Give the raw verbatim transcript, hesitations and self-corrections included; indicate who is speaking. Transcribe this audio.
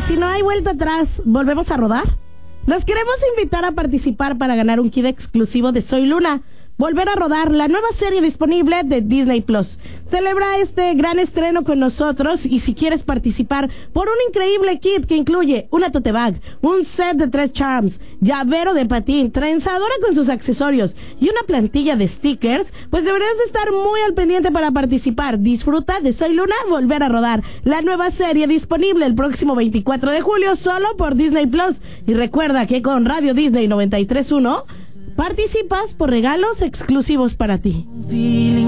Speaker 1: si no hay vuelta atrás, ¿volvemos a rodar? Los queremos invitar a participar para ganar un kit exclusivo de Soy Luna. Volver a rodar, la nueva serie disponible de Disney Plus. Celebra este gran estreno con nosotros y si quieres participar por un increíble kit que incluye una tote bag, un set de tres charms, llavero de patín, trenzadora con sus accesorios y una plantilla de stickers, pues deberías de estar muy al pendiente para participar. Disfruta de Soy Luna, Volver a Rodar, la nueva serie disponible el próximo veinticuatro de julio solo por Disney Plus. Y recuerda que con Radio Disney noventa y tres punto uno participas por regalos exclusivos para ti.